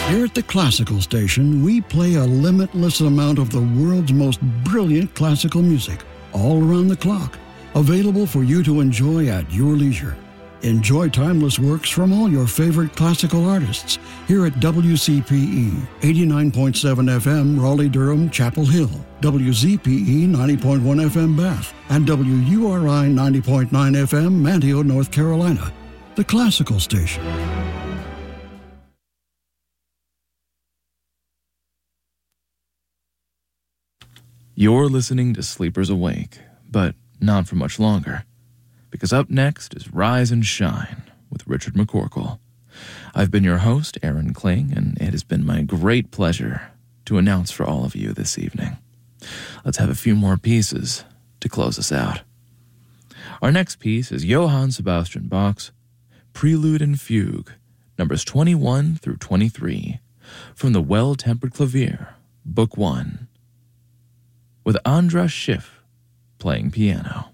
Here at the Classical Station, we play a limitless amount of the world's most brilliant classical music, all around the clock, available for you to enjoy at your leisure. Enjoy timeless works from all your favorite classical artists here at WCPE 89.7 FM Raleigh-Durham Chapel Hill, WZPE 90.1 FM Bath, and WURI 90.9 FM Manteo, North Carolina. The Classical Station. You're listening to Sleepers Awake, but not for much longer, because up next is Rise and Shine with Richard McCorkle. I've been your host, Aaron Kling, and it has been my great pleasure to announce for all of you this evening. Let's have a few more pieces to close us out. Our next piece is Johann Sebastian Bach's Prelude and Fugue, numbers 21 through 23, from the Well-Tempered Clavier, Book 1, with Andras Schiff playing piano.